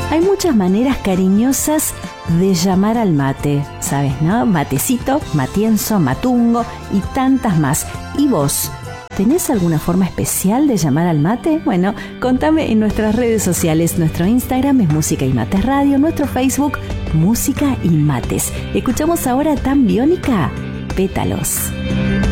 Hay muchas maneras cariñosas de llamar al mate, ¿sabes, no? Matecito, matienzo, matungo y tantas más. ¿Y vos? ¿Tenés alguna forma especial de llamar al mate? Bueno, contame en nuestras redes sociales. Nuestro Instagram es Música y Mates Radio, nuestro Facebook, Música y Mates. Escuchamos ahora Tan Biónica, Pétalos.